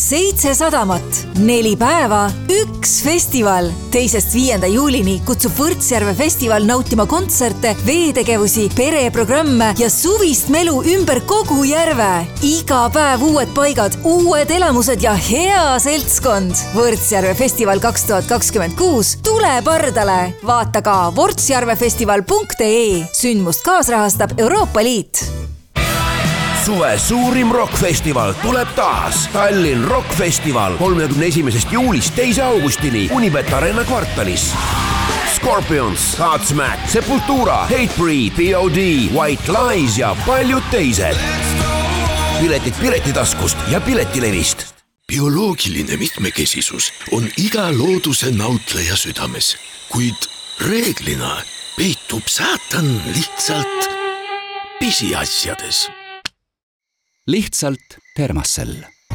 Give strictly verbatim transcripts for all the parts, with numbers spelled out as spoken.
seitse sadamat, neli päeva, üks festival. Teisest viienda juulini kutsub Võrtsjärve festival nautima kontserte, veetegevusi, pereprogramme ja suvist melu ümber kogu järve. Iga päev uued paigad, uued elamused ja hea seltskond. Võrtsjärve festival kaks tuhat kakskümmend kuus. Tule pardale. Vaata ka võrtsjärvefestival punkt ee. Sündmust kaasrahastab Euroopa Liit. Suve suurim rockfestival tuleb taas. Tallinn Rockfestival kolmekümne esimesest juulist teise augustini Unibet Arena kvartalis. Scorpions, Godsmack, Sepultura, Hatebreed, P O D, White Lies ja paljud teised. Piletid Piletitaskust ja Piletilevist. Bioloogiline mitmekesisus on iga looduse nautleja südames, kuid reeglina peitub saatan lihtsalt pisiasjades. Lihtsalt Termassel.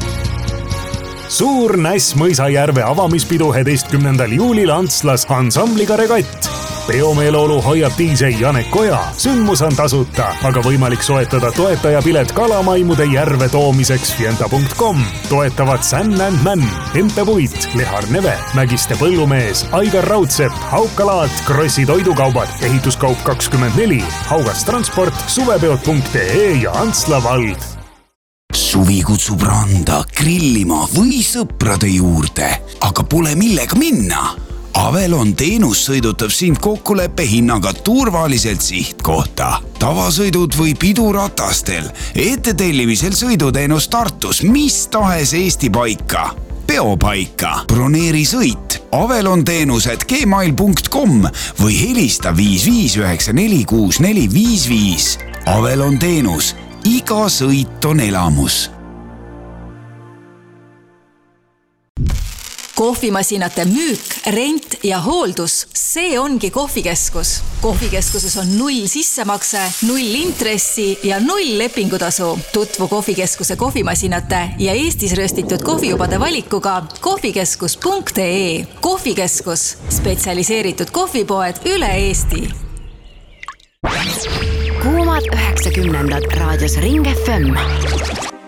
Suur Näs Mõisajärve avamispidu üheteistkümnendal juulil Antslas ansambliga Regatt. Peomeeleolu hoiab D J Janek Koja. Sündmus on tasuta, aga võimalik soetada toetajapilet kalamaimude järve toomiseks fienta punkt com. Toetavad San and Man, Empe Puit, Lehar Neve, Mägiste Põllumees, Aigar Raudsepp, Haukalaat, Krossi toidukaubad, ehituskaup kakskümmend neli, Haugas transport, suvepeod punkt ee ja Antsla vald. Suvi kutsub randa, grillima või sõprade juurde, aga pole millega minna. Avelon teenus sõidutab sind kokkuleppe hinnaga turvaliselt sihtkohta. Tavasõidud või piduratastel, ettetellimisel sõiduteenus Tartus, mis tahes Eesti paika. Peopaika, broneeri sõit, Avelon teenused gmail punkt com või helista viis viis üheksa neli kuus neli viis viis. Avelon teenus. Iga sõit on elamus. Kohvimasinate müük, rent ja hooldus, see ongi kohvikeskus. Kohvikeskuses on null sissemakse, null intressi ja null lepingutasu. Tutvu kohvikeskuse kohvimasinate ja Eestis röstitud kohvijubade valikuga kohvikeskus punkt ee. Kohvikeskus, spetsialiseeritud kohvipoed üle Eesti. Kuumad üheksakümnendad raadios Ring F M.